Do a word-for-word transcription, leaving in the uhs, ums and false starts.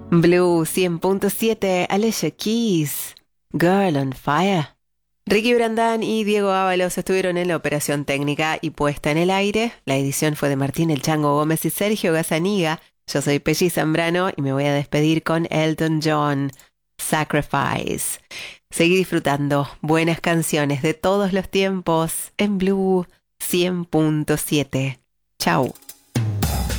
Blue cien punto siete, Alicia Keys, Girl on Fire. Ricky Brandán y Diego Ábalos estuvieron en la operación técnica y puesta en el aire. La edición fue de Martín El Chango Gómez y Sergio Gazzaniga. Yo soy Pelli Zambrano y me voy a despedir con Elton John, Sacrifice. Seguí disfrutando buenas canciones de todos los tiempos en Blue cien punto siete. Chau.